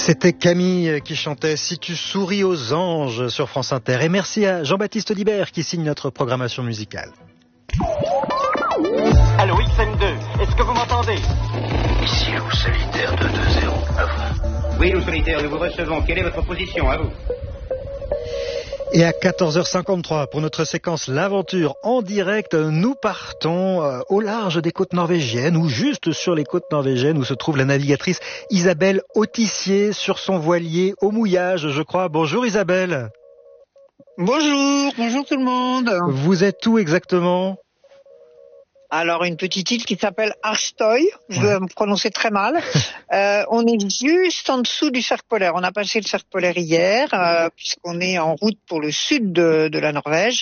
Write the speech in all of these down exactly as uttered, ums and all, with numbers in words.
C'était Camille qui chantait « Si tu souris aux anges » sur France Inter. Et merci à Jean-Baptiste Audibert qui signe notre programmation musicale. Allô, X M deux, est-ce que vous m'entendez? Ici Loup Solitaire deux deux zéro, à vous. Oui, Loup Solitaire, nous vous recevons. Quelle est votre position? À vous. Et à quatorze heures cinquante-trois, pour notre séquence L'Aventure en direct, nous partons euh, au large des côtes norvégiennes, ou juste sur les côtes norvégiennes, où se trouve la navigatrice Isabelle Autissier sur son voilier au mouillage, je crois. Bonjour Isabelle. Bonjour, bonjour tout le monde. Vous êtes où exactement? Alors, une petite île qui s'appelle Arstoy, je vais me prononcer très mal. Euh, on est juste en dessous du cercle polaire. On a passé le cercle polaire hier, euh, puisqu'on est en route pour le sud de, de la Norvège.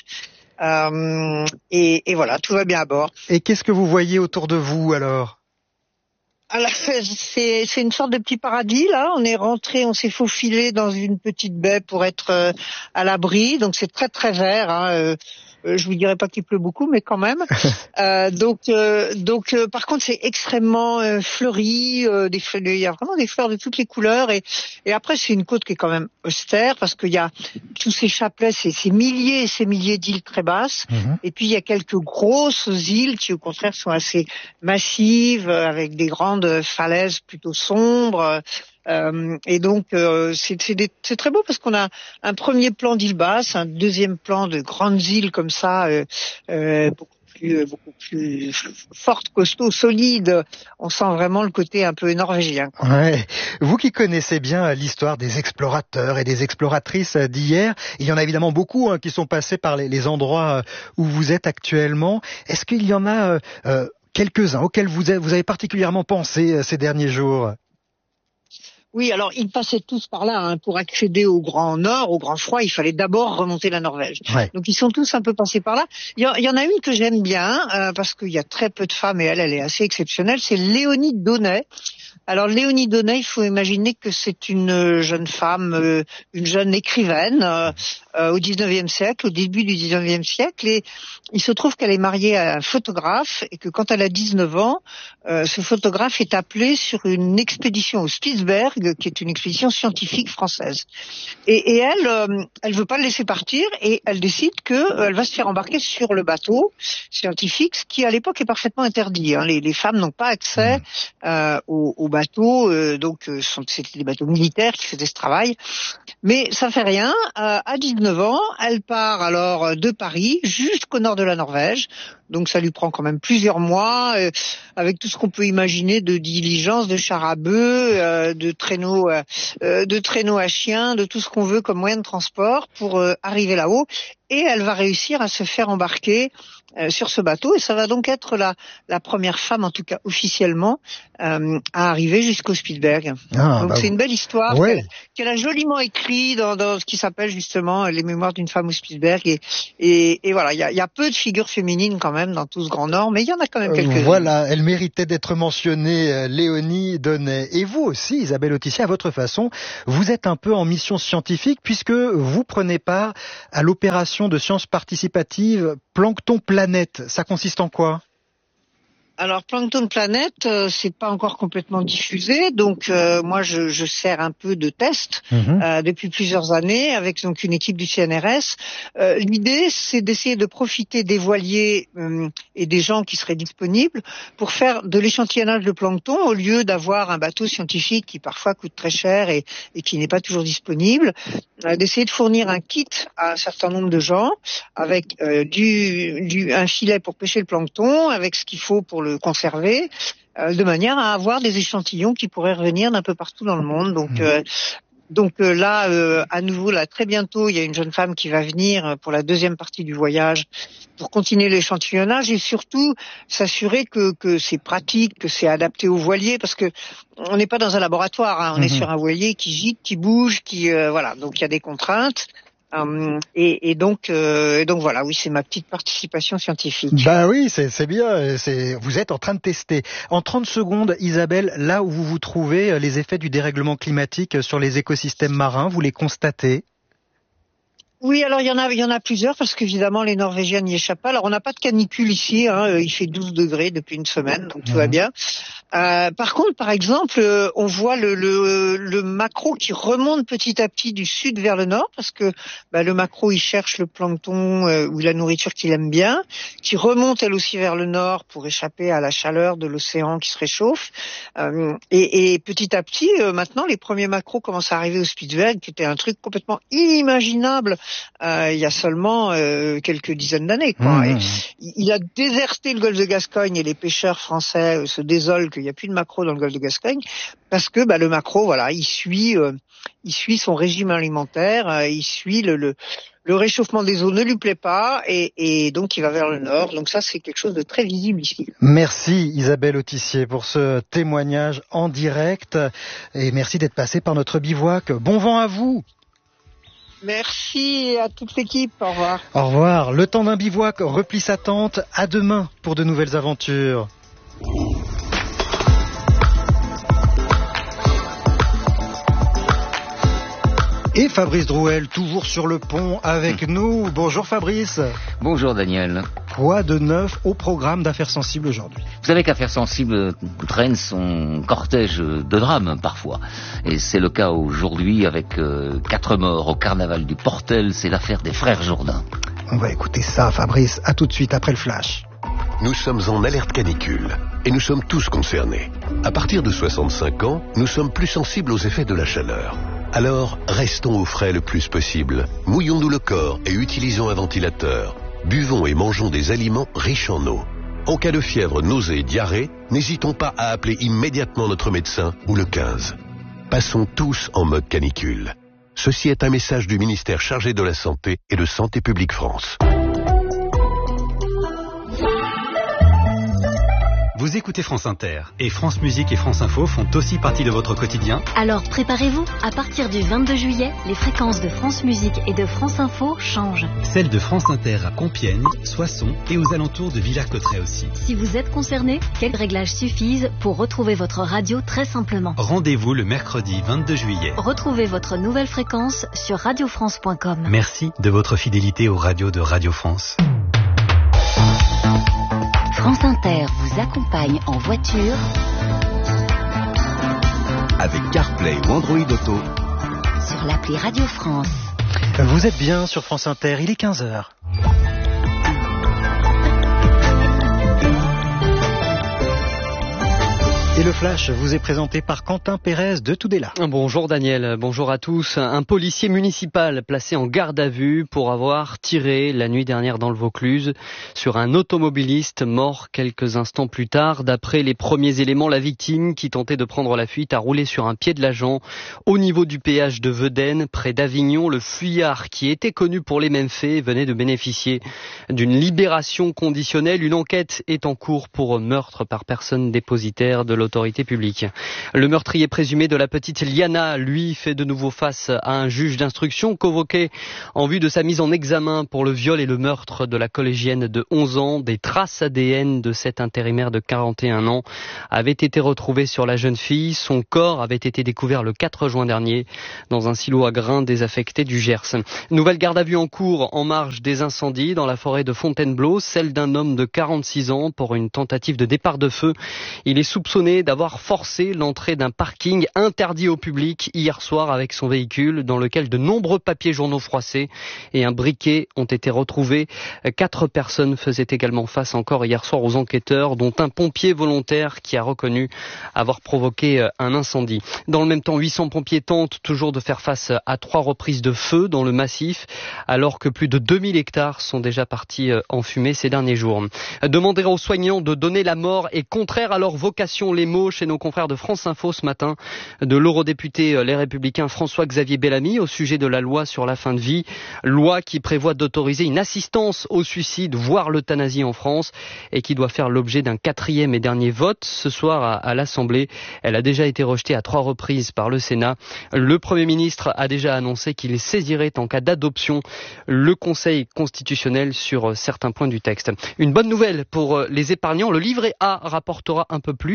Euh, et, et voilà, tout va bien à bord. Et qu'est-ce que vous voyez autour de vous alors? Alors, c'est, c'est une sorte de petit paradis, là. On est rentré, on s'est faufilé dans une petite baie pour être euh, à l'abri. Donc, c'est très, très vert, hein. Euh, je vous dirais pas qu'il pleut beaucoup, mais quand même. euh, donc, euh, donc, euh, par contre, c'est extrêmement euh, fleuri. Euh, des, il y a vraiment des fleurs de toutes les couleurs. Et, et après, c'est une côte qui est quand même austère parce qu'il y a tous ces chapelets, ces, ces milliers et ces milliers d'îles très basses. Mm-hmm. Et puis, il y a quelques grosses îles qui, au contraire, sont assez massives, avec des grandes falaises plutôt sombres. Euh, et donc euh, c'est, c'est, des, c'est très beau parce qu'on a un premier plan d'île basse, un deuxième plan de grandes îles comme ça, euh, euh, beaucoup plus, beaucoup plus fortes, costauds, solides. On sent vraiment le côté un peu norvégien, quoi. Ouais. Vous qui connaissez bien l'histoire des explorateurs et des exploratrices d'hier, il y en a évidemment beaucoup hein, qui sont passés par les, les endroits où vous êtes actuellement. Est-ce qu'il y en a euh, quelques-uns auxquels vous avez, vous avez particulièrement pensé ces derniers jours? Oui, alors ils passaient tous par là. Hein. Pour accéder au Grand Nord, au Grand Froid, il fallait d'abord remonter la Norvège. Ouais. Donc ils sont tous un peu passés par là. Il y, a, il y en a une que j'aime bien, euh, parce qu'il y a très peu de femmes et elle, elle est assez exceptionnelle, c'est Léonie Donnet. Alors Léonie Donnet, il faut imaginer que c'est une jeune femme, euh, une jeune écrivaine euh, euh, au dix-neuvième siècle, au début du dix-neuvième siècle, et il se trouve qu'elle est mariée à un photographe et que quand elle a dix-neuf ans, euh, ce photographe est appelé sur une expédition au Spitzberg, qui est une expédition scientifique française. Et, et elle, euh, elle veut pas le laisser partir et elle décide que euh, elle va se faire embarquer sur le bateau scientifique, ce qui à l'époque est parfaitement interdit. Hein. Les, les femmes n'ont pas accès euh, au, au bateaux, euh, donc euh, c'était des bateaux militaires qui faisaient ce travail. Mais ça fait rien. Euh, à dix-neuf ans, elle part alors de Paris jusqu'au nord de la Norvège. Donc ça lui prend quand même plusieurs mois, euh, avec tout ce qu'on peut imaginer de diligence, de char à bœuf, euh, de traîneaux, euh, de traîneaux à chiens, de tout ce qu'on veut comme moyen de transport pour euh, arriver là-haut. Et elle va réussir à se faire embarquer euh, sur ce bateau. Et ça va donc être la, la première femme, en tout cas officiellement, euh, à arriver jusqu'au Spitzberg. Ah, donc bah c'est une belle histoire ouais. qu'elle, qu'elle a joliment écrit dans, dans ce qui s'appelle justement Les Mémoires d'une femme au Spitzberg. Et, et, et voilà, il y a, y a peu de figures féminines quand même dans tout ce grand Nord, mais il y en a quand même quelques-unes. Voilà, elle méritait d'être mentionnée, euh, Léonie Donnet. Et vous aussi, Isabelle Autissier, à votre façon, vous êtes un peu en mission scientifique puisque vous prenez part à l'opération de sciences participatives Plancton Planète. Ça consiste en quoi ? Alors Plancton Planète, euh, c'est pas encore complètement diffusé, donc euh, moi je, je sers un peu de test mmh. euh, depuis plusieurs années avec donc une équipe du C N R S. Euh, l'idée c'est d'essayer de profiter des voiliers euh, et des gens qui seraient disponibles pour faire de l'échantillonnage de plancton au lieu d'avoir un bateau scientifique qui parfois coûte très cher et, et qui n'est pas toujours disponible. Euh, d'essayer de fournir un kit à un certain nombre de gens avec euh, du, du un filet pour pêcher le plancton, avec ce qu'il faut pour le le conserver, euh, de manière à avoir des échantillons qui pourraient revenir d'un peu partout dans le monde. Donc, euh, donc euh, là, euh, à nouveau, là, très bientôt, il y a une jeune femme qui va venir pour la deuxième partie du voyage pour continuer l'échantillonnage et surtout s'assurer que, que c'est pratique, que c'est adapté au voilier, parce que on n'est pas dans un laboratoire, hein, on mmh. est sur un voilier qui gîte, qui bouge, qui euh, voilà. Donc il y a des contraintes. Um, et, et donc, euh, et donc voilà, oui, c'est ma petite participation scientifique. Bah oui, c'est, c'est bien. C'est, vous êtes en train de tester. En trente secondes, Isabelle, là où vous vous trouvez, les effets du dérèglement climatique sur les écosystèmes marins, vous les constatez ? Oui, alors il y en a, il y en a plusieurs parce qu'évidemment les Norvégiens n'y échappent pas. Alors on n'a pas de canicule ici, hein, il fait douze degrés depuis une semaine, donc tout mmh. va bien. Euh, par contre, par exemple, euh, on voit le, le, le maquereau qui remonte petit à petit du sud vers le nord, parce que bah, le maquereau, il cherche le plancton euh, ou la nourriture qu'il aime bien, qui remonte elle aussi vers le nord pour échapper à la chaleur de l'océan qui se réchauffe. Euh, et, et petit à petit, euh, maintenant, les premiers maquereaux commencent à arriver au Spitzberg, qui était un truc complètement inimaginable euh, il y a seulement euh, quelques dizaines d'années, quoi. Mmh. Et, il a déserté le golfe de Gascogne et les pêcheurs français euh, se désolent qu'il n'y a plus de maquereau dans le golfe de Gascogne parce que bah, le maquereau, voilà, il suit, euh, il suit son régime alimentaire, euh, il suit le, le, le réchauffement des eaux ne lui plaît pas et, et donc il va vers le nord. Donc ça, c'est quelque chose de très visible ici. Merci Isabelle Autissier pour ce témoignage en direct et merci d'être passée par notre bivouac. Bon vent à vous. Merci à toute l'équipe. Au revoir. Au revoir. Le temps d'un bivouac replie sa tente. À demain pour de nouvelles aventures. Et Fabrice Drouel, toujours sur le pont avec nous. Bonjour Fabrice. Bonjour Daniel. Quoi de neuf au programme d'Affaires Sensibles aujourd'hui? Vous savez qu'Affaires Sensibles traîne son cortège de drames parfois. Et c'est le cas aujourd'hui avec euh, quatre morts au carnaval du Portel. C'est l'affaire des frères Jourdain. On va écouter ça Fabrice, à tout de suite après le flash. Nous sommes en alerte canicule et nous sommes tous concernés. À partir de soixante-cinq ans, nous sommes plus sensibles aux effets de la chaleur. Alors, restons au frais le plus possible. Mouillons-nous le corps et utilisons un ventilateur. Buvons et mangeons des aliments riches en eau. En cas de fièvre, nausée et diarrhée, n'hésitons pas à appeler immédiatement notre médecin ou le quinze. Passons tous en mode canicule. Ceci est un message du ministère chargé de la Santé et de Santé publique France. Vous écoutez France Inter et France Musique et France Info font aussi partie de votre quotidien. Alors préparez-vous, à partir du vingt-deux juillet, les fréquences de France Musique et de France Info changent. Celles de France Inter à Compiègne, Soissons et aux alentours de Villers-Cotterêts aussi. Si vous êtes concerné, quelques réglages suffisent pour retrouver votre radio très simplement. Rendez-vous le mercredi vingt-deux juillet. Retrouvez votre nouvelle fréquence sur radio france point com. Merci de votre fidélité aux radios de Radio France. France Inter vous accompagne en voiture avec CarPlay ou Android Auto sur l'appli Radio France. Vous êtes bien sur France Inter, il est quinze heures. Et le flash vous est présenté par Quentin Pérez de Tudela. Bonjour Daniel, bonjour à tous. Un policier municipal placé en garde à vue pour avoir tiré la nuit dernière dans le Vaucluse sur un automobiliste mort quelques instants plus tard. D'après les premiers éléments, la victime qui tentait de prendre la fuite a roulé sur un pied de l'agent au niveau du péage de Vedène, près d'Avignon. Le fuyard, qui était connu pour les mêmes faits, venait de bénéficier d'une libération conditionnelle. Une enquête est en cours pour meurtre par personne dépositaire de l'autorité publique. Le meurtrier présumé de la petite Liana, lui, fait de nouveau face à un juge d'instruction convoqué en vue de sa mise en examen pour le viol et le meurtre de la collégienne de onze ans. Des traces A D N de cet intérimaire de quarante et un ans avaient été retrouvées sur la jeune fille. Son corps avait été découvert le quatre juin dernier dans un silo à grains désaffecté du Gers. Nouvelle garde à vue en cours en marge des incendies dans la forêt de Fontainebleau, celle d'un homme de quarante-six ans pour une tentative de départ de feu. Il est soupçonné d'avoir forcé l'entrée d'un parking interdit au public hier soir avec son véhicule dans lequel de nombreux papiers journaux froissés et un briquet ont été retrouvés. Quatre personnes faisaient également face encore hier soir aux enquêteurs, dont un pompier volontaire qui a reconnu avoir provoqué un incendie. Dans le même temps, huit cents pompiers tentent toujours de faire face à trois reprises de feu dans le massif, alors que plus de deux mille hectares sont déjà partis en fumée ces derniers jours. Demander aux soignants de donner la mort est contraire à leur vocation. Les mots chez nos confrères de France Info ce matin de l'eurodéputé Les Républicains François-Xavier Bellamy au sujet de la loi sur la fin de vie, loi qui prévoit d'autoriser une assistance au suicide, voire l'euthanasie en France, et qui doit faire l'objet d'un quatrième et dernier vote ce soir à, à l'Assemblée. Elle a déjà été rejetée à trois reprises par le Sénat. Le Premier ministre a déjà annoncé qu'il saisirait en cas d'adoption le Conseil constitutionnel sur certains points du texte. Une bonne nouvelle pour les épargnants, le livret A rapportera un peu plus à partir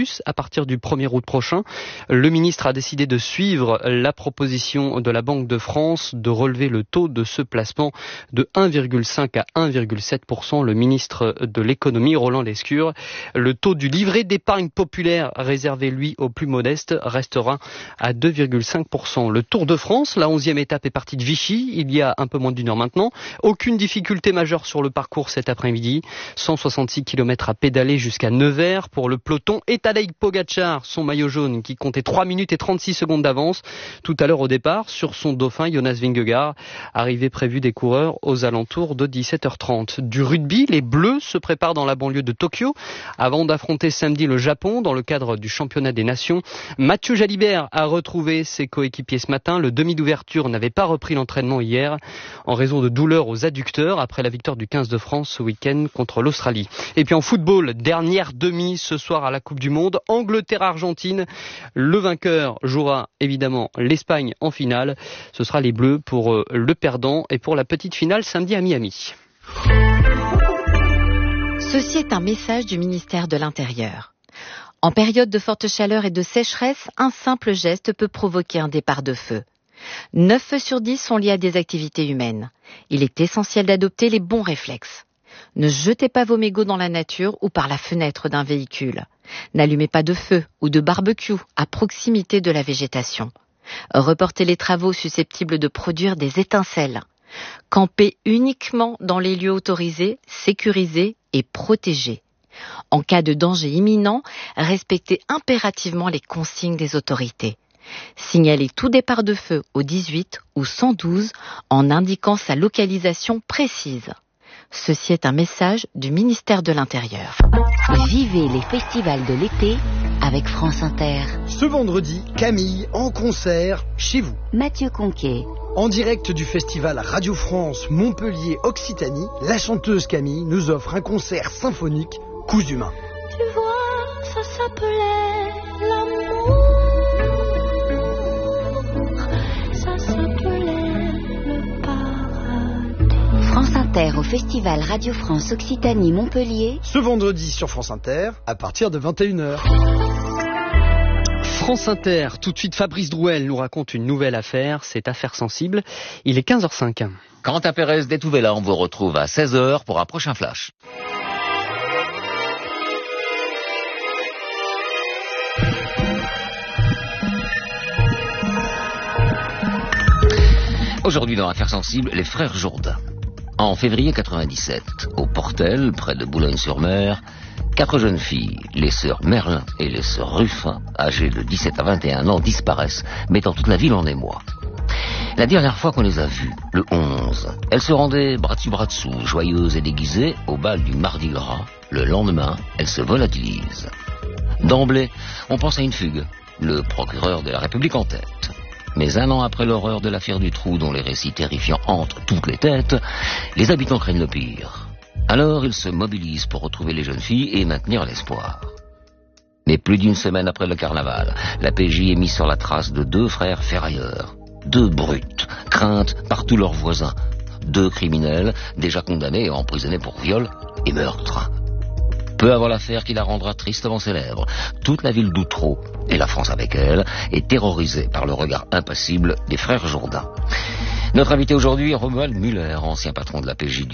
partir du premier août prochain. Le ministre a décidé de suivre la proposition de la Banque de France de relever le taux de ce placement de un virgule cinq à un virgule sept pour cent. Le ministre de l'économie, Roland Lescure, le taux du livret d'épargne populaire réservé, lui, aux plus modestes, restera à deux virgule cinq pour cent. Le Tour de France, la onzième étape est partie de Vichy, il y a un peu moins d'une heure maintenant. Aucune difficulté majeure sur le parcours cet après-midi. cent soixante-six kilomètres à pédaler jusqu'à Nevers pour le peloton. Et Tadej Pogačar, son maillot jaune, qui comptait trois minutes et trente-six secondes d'avance tout à l'heure au départ sur son dauphin Jonas Vingegaard. Arrivée prévue des coureurs aux alentours de dix-sept heures trente. Du rugby, les Bleus se préparent dans la banlieue de Tokyo avant d'affronter samedi le Japon dans le cadre du championnat des nations. Mathieu Jalibert a retrouvé ses coéquipiers ce matin. Le demi d'ouverture n'avait pas repris l'entraînement hier en raison de douleurs aux adducteurs après la victoire du quinze de France ce week-end contre l'Australie. Et puis en football, dernière demi ce soir à la Coupe du Monde, Angleterre-Argentine. Le vainqueur jouera évidemment l'Espagne en finale. Ce sera les Bleus pour le perdant et pour la petite finale samedi à Miami. Ceci est un message du ministère de l'Intérieur. En période de forte chaleur et de sécheresse, un simple geste peut provoquer un départ de feu. neuf feux sur dix sont liés à des activités humaines. Il est essentiel d'adopter les bons réflexes. Ne jetez pas vos mégots dans la nature ou par la fenêtre d'un véhicule. N'allumez pas de feu ou de barbecue à proximité de la végétation. Reportez les travaux susceptibles de produire des étincelles. Campez uniquement dans les lieux autorisés, sécurisés et protégés. En cas de danger imminent, respectez impérativement les consignes des autorités. Signalez tout départ de feu au dix-huit ou cent douze en indiquant sa localisation précise. Ceci est un message du ministère de l'Intérieur. Vivez les festivals de l'été avec France Inter. Ce vendredi, Camille en concert chez vous. Mathieu Conquet. En direct du festival Radio France Montpellier Occitanie, la chanteuse Camille nous offre un concert symphonique Coups humains. Tu vois, ça s'appelait l'amour. Ça s'appelait le paradis. France Inter au festival Radio France Occitanie Montpellier. Ce vendredi sur France Inter, à partir de vingt et une heures. France Inter, tout de suite Fabrice Drouel nous raconte une nouvelle affaire, c'est Affaire sensible. Il est quinze heures cinq. Quentin Pérez d'Etouvela, on vous retrouve à seize heures pour un prochain flash. Aujourd'hui dans Affaires sensibles, les frères Jourdain. En février quatre-vingt-dix-sept, au Portel, près de Boulogne-sur-Mer, quatre jeunes filles, les sœurs Merlin et les sœurs Ruffin, âgées de dix-sept à vingt et un ans, disparaissent, mettant toute la ville en émoi. La dernière fois qu'on les a vues, le onze, elles se rendaient bras dessus bras dessous, joyeuses et déguisées, au bal du Mardi Gras. Le lendemain, elles se volatilisent. D'emblée, on pense à une fugue, le procureur de la République en tête. Mais un an après l'horreur de l'affaire du Trou, dont les récits terrifiants hantent toutes les têtes, les habitants craignent le pire. Alors ils se mobilisent pour retrouver les jeunes filles et maintenir l'espoir. Mais plus d'une semaine après le carnaval, la P J est mise sur la trace de deux frères ferrailleurs. Deux brutes, craintes par tous leurs voisins. Deux criminels, déjà condamnés et emprisonnés pour viol et meurtre. Peu avant l'affaire qui la rendra tristement célèbre, toute la ville d'Outreau, et la France avec elle, est terrorisée par le regard impassible des frères Jourdain. Notre invité aujourd'hui est Romuald Muller, ancien patron de la P J